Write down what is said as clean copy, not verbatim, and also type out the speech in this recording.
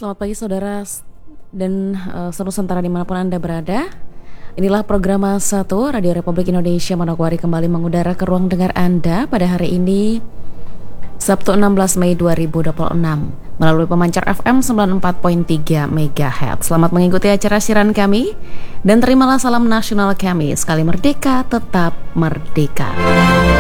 Selamat pagi saudara dan seluruh Nusantara dimanapun Anda berada. Inilah program 1 Radio Republik Indonesia Manokwari kembali mengudara ke ruang dengar Anda pada hari ini Sabtu 16 Mei 2026 melalui pemancar FM 94.3 MHz. Selamat mengikuti acara siaran kami dan terimalah salam nasional kami. Sekali merdeka, tetap merdeka.